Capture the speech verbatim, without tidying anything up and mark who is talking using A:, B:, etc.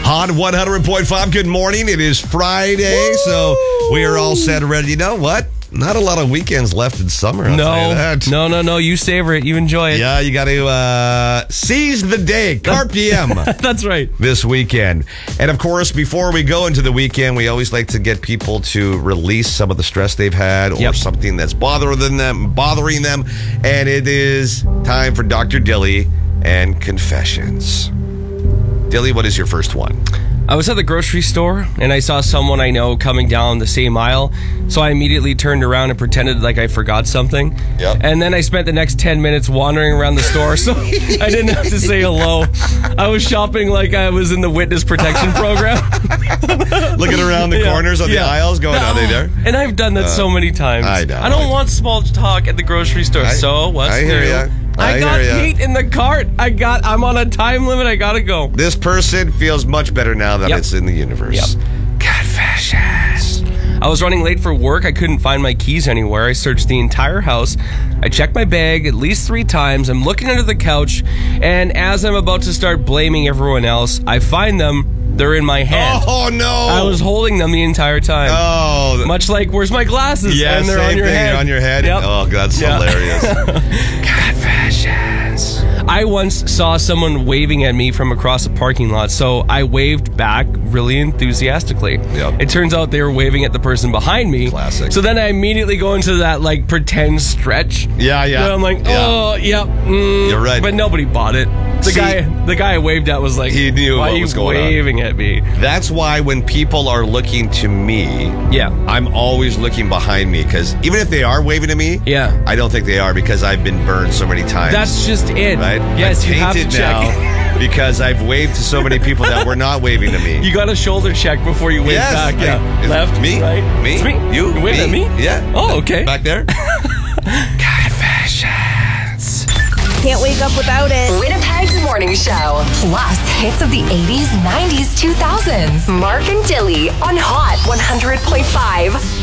A: Hot one hundred point five. Good morning. It is Friday, Woo! So we are all set and ready. You know what? Not a lot of weekends left in summer. I'll
B: no,
A: tell you that.
B: no, no, no. You savor it. You enjoy it.
A: Yeah, you got to uh, seize the day. Carpe diem.
B: That's right.
A: This weekend. And of course, before we go into the weekend, we always like to get people to release some of the stress they've had or
B: Yep.
A: something that's bothering them, bothering them. And it is time for Doctor Dilly and Confessions. Dilly, what is your first one?
B: I was at the grocery store and I saw someone I know coming down the same aisle. So I immediately turned around and pretended like I forgot something.
A: Yep.
B: And then I spent the next ten minutes wandering around the store. So I didn't have to say hello. I was shopping like I was in the witness protection program.
A: Looking around the
B: Yeah,
A: corners of the
B: yeah.
A: aisles going, are they there?
B: And I've done that so many times.
A: I know.
B: I don't want small talk at the grocery store.
A: I-
B: so what's
A: I hear
B: new?
A: ya.
B: I,
A: I
B: got
A: hear ya.
B: meat in the cart. I got. I'm on a time limit. I gotta go.
A: This person feels much better now that
B: Yep.
A: it's in the universe.
B: Yep.
A: Confessions.
B: I was running late for work. I couldn't find my keys anywhere. I searched the entire house. I checked my bag at least three times. I'm looking under the couch, and as I'm about to start blaming everyone else, I find them. They're in my hand.
A: Oh, no.
B: I was holding them the entire time.
A: Oh.
B: Much like, where's my glasses?
A: Yeah,
B: and they're
A: same
B: on your
A: thing.
B: head.
A: On your head?
B: Yep.
A: Oh, that's
B: Yeah.
A: hilarious. Confessions.
B: I once saw someone waving at me from across a parking lot, so I waved back really enthusiastically.
A: Yep.
B: It turns out they were waving at the person behind me.
A: Classic.
B: So then I immediately go into that like pretend stretch.
A: Yeah, yeah.
B: And I'm like,
A: Yeah.
B: oh, yep. mm,
A: You're right.
B: But nobody bought it. The
A: See-
B: guy, the guy I waved at was like,
A: He knew
B: why
A: what
B: are you
A: was going on."
B: waving at me?
A: That's why when people are looking to me,
B: Yeah.
A: I'm always looking behind me because even if they are waving to me,
B: Yeah.
A: I don't think they are because I've been burned so many times.
B: That's just it.
A: right.
B: Yes,
A: I'm
B: you have to
A: tainted
B: check.
A: now because I've waved to so many people that were not waving to me.
B: You got a shoulder check before you wave
A: Yes,
B: back.
A: I-
B: Yeah.
A: is it
B: Left,
A: me?
B: right.
A: Me?
B: It's me.
A: You?
B: You waved
A: Me?
B: at me?
A: Yeah.
B: Oh, okay.
A: Back there. Confessions.
C: Can't wake up without it.
D: Winnipeg's Morning Show. Plus, hits of the eighties, nineties, two thousands. Mark and Dilly on Hot one hundred point five.